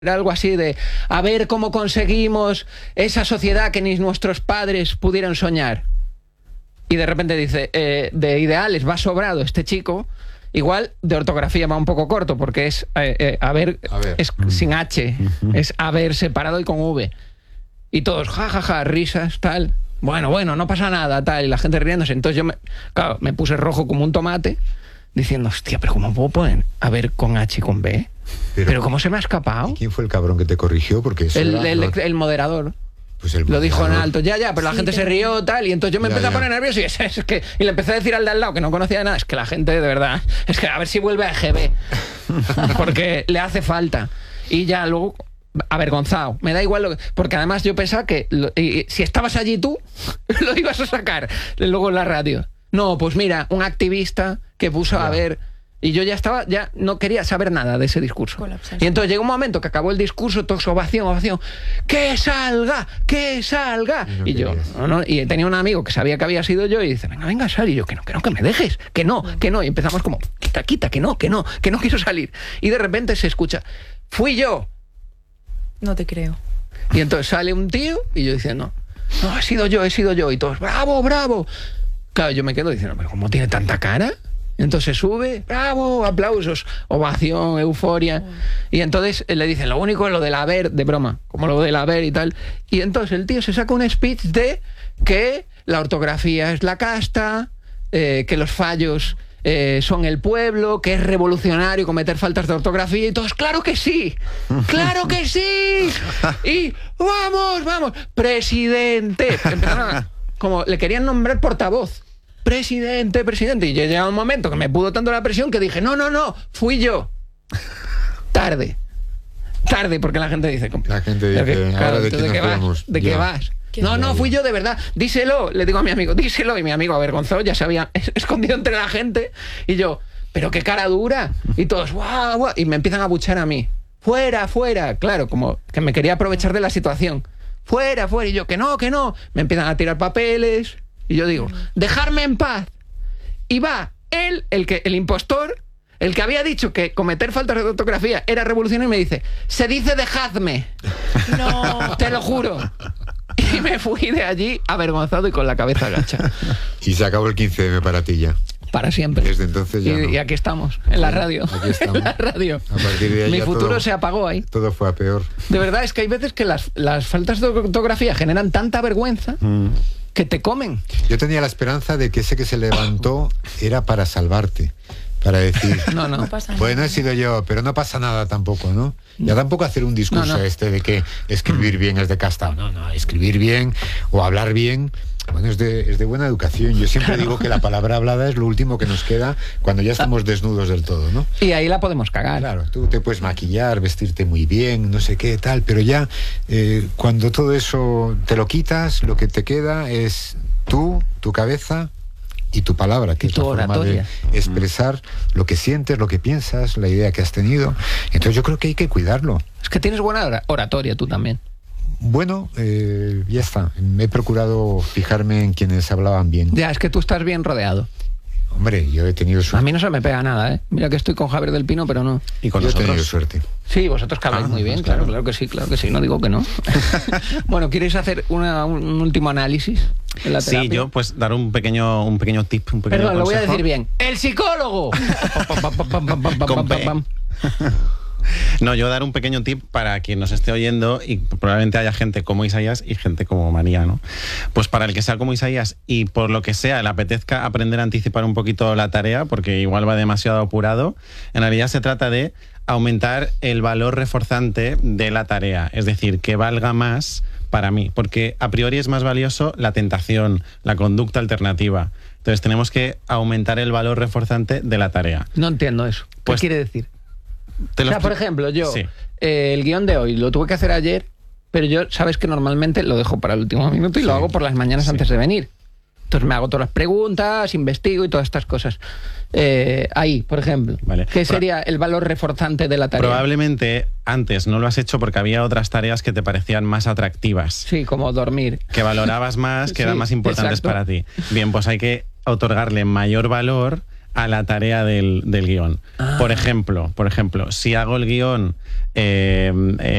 algo así de a ver cómo conseguimos esa sociedad que ni nuestros padres pudieron soñar. Y de repente dice, de ideales va sobrado este chico. Igual de ortografía va un poco corto, porque es haber, es sin H, es haber separado y con V. Y todos, jajaja, risas, tal. Bueno, no pasa nada, tal. Y la gente riéndose. Entonces yo me puse rojo como un tomate, diciendo, hostia, pero ¿cómo puedo poner haber con H y con B? Pero ¿cómo se me ha escapado? ¿Quién fue el cabrón que te corrigió? Porque eso el moderador. Pues el lo moderador dijo en alto, pero la gente se rió, tal, y entonces yo me empecé a poner nervioso y y le empecé a decir al de al lado que no conocía de nada, es que la gente, de verdad, es que a ver si vuelve a EGB, porque le hace falta. Y ya luego, avergonzado, me da igual, porque además yo pensaba que si estabas allí tú, lo ibas a sacar luego en la radio. No, pues mira, un activista que puso a ver... Y yo ya no quería saber nada de ese discurso. Y entonces llegó un momento que acabó el discurso, todo ovación, ¡que salga! ¡Que salga! Y yo, no, y tenía un amigo que sabía que había sido yo y dice, venga, sal. Y yo, que no, que me dejes, que no. Y empezamos como, quita, que no quiero salir. Y de repente se escucha, ¡fui yo! No te creo. Y entonces sale un tío y yo diciendo, no, he sido yo. Y todos, ¡bravo! Claro, yo me quedo diciendo, ¿pero cómo tiene tanta cara? Entonces sube, bravo, aplausos, ovación, euforia. Y entonces le dicen, lo único es lo del haber, de broma, como lo del haber y tal. Y entonces el tío se saca un speech de que la ortografía es la casta, que los fallos son el pueblo, que es revolucionario cometer faltas de ortografía. Y todos, ¡claro que sí! Y vamos, presidente. Empezaron como le querían nombrar portavoz. Presidente. Y yo llegaba un momento que me pudo tanto la presión que dije, no, fui yo. Tarde, porque la gente dice... ahora ¿de qué vas? No, fui yo de verdad. Díselo, le digo a mi amigo, díselo. Y mi amigo avergonzado ya se había escondido entre la gente. Y yo, pero qué cara dura. Y todos, guau. Y me empiezan a abuchar a mí. Fuera. Claro, como que me quería aprovechar de la situación. Fuera. Y yo, que no. Me empiezan a tirar papeles... Y yo digo, dejarme en paz. Y va él, el impostor, el que había dicho que cometer faltas de ortografía era revolucionario, y me dice, se dice dejadme. No. Te lo juro. Y me fui de allí avergonzado y con la cabeza agacha. Y se acabó el 15M para ti ya. Para siempre. Desde entonces ya y aquí estamos, en la radio. Aquí estamos. En la radio. A partir de ahí mi futuro se apagó ahí. Todo fue a peor. De verdad, es que hay veces que las faltas de ortografía generan tanta vergüenza... que te comen. Yo tenía la esperanza de que ese que se levantó era para salvarte, para decir, no pasa nada. Bueno, he sido yo, pero no pasa nada tampoco, ¿no? Ya tampoco hacer un discurso de que escribir bien es de casta. No, escribir bien o hablar bien, bueno, es de buena educación. Yo siempre digo que la palabra hablada es lo último que nos queda cuando ya estamos desnudos del todo, ¿no? Y ahí la podemos cagar. Claro, tú te puedes maquillar, vestirte muy bien, no sé qué, tal, pero ya cuando todo eso te lo quitas, lo que te queda es tu cabeza y tu palabra, que es la forma de expresar lo que sientes, lo que piensas, la idea que has tenido. Entonces yo creo que hay que cuidarlo. Es que tienes buena oratoria tú también. Bueno, ya está. He procurado fijarme en quienes hablaban bien. Ya, es que tú estás bien rodeado. Hombre, yo he tenido suerte. A mí no se me pega nada, ¿eh? Mira que estoy con Javier del Pino, pero no. ¿Y con yo nosotros? He tenido suerte. Sí, vosotros que habláis muy bien, claro que sí, no digo que no. Bueno, ¿quieres hacer un último análisis en la terapia? Sí, yo pues dar un pequeño tip, un pequeño Perdón, consejo. lo voy a decir bien. ¡El psicólogo! No, yo dar un pequeño tip para quien nos esté oyendo, y probablemente haya gente como Isaías y gente como María, ¿no? Pues para el que sea como Isaías y por lo que sea le apetezca aprender a anticipar un poquito la tarea, porque igual va demasiado apurado, en realidad se trata de aumentar el valor reforzante de la tarea, es decir, que valga más para mí, porque a priori es más valioso la tentación, la conducta alternativa. Entonces tenemos que aumentar el valor reforzante de la tarea. No entiendo eso. ¿Qué quiere decir? O sea, por ejemplo, yo, el guión de hoy lo tuve que hacer ayer, pero yo, sabes que normalmente lo dejo para el último minuto y lo hago por las mañanas antes de venir. Entonces me hago todas las preguntas, investigo y todas estas cosas. Ahí, por ejemplo, ¿qué sería el valor reforzante de la tarea? Probablemente antes no lo has hecho porque había otras tareas que te parecían más atractivas. Sí, como dormir. Que valorabas más, que eran más importantes para ti. Bien, pues hay que otorgarle mayor valor a la tarea del guión. Por ejemplo, si hago el guión